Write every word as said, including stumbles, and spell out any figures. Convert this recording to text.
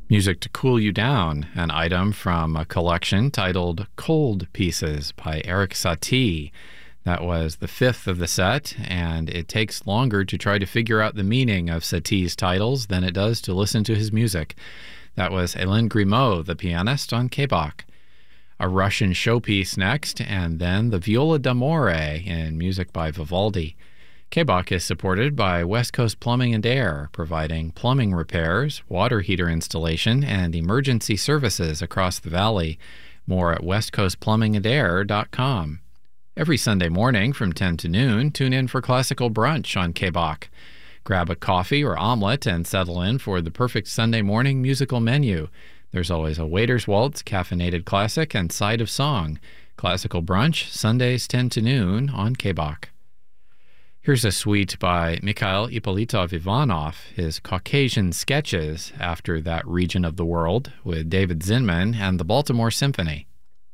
Music to Cool You Down, an item from a collection titled Cold Pieces by Erik Satie. That was the fifth of the set, and it takes longer to try to figure out the meaning of Satie's titles than it does to listen to his music. That was Hélène Grimaud, the pianist, on K B O C. A Russian showpiece next, and then the Viola d'Amore in music by Vivaldi. K B O C is supported by West Coast Plumbing and Air, providing plumbing repairs, water heater installation, and emergency services across the valley. More at west coast plumbing and air dot com. Every Sunday morning from ten to noon, tune in for Classical Brunch on K B O C. Grab a coffee or omelet and settle in for the perfect Sunday morning musical menu. There's always a waiter's waltz, caffeinated classic, and side of song. Classical Brunch, Sundays ten to noon on K B O C. Here's a suite by Mikhail Ippolitov Ivanov, his Caucasian Sketches after that region of the world, with David Zinman and the Baltimore Symphony.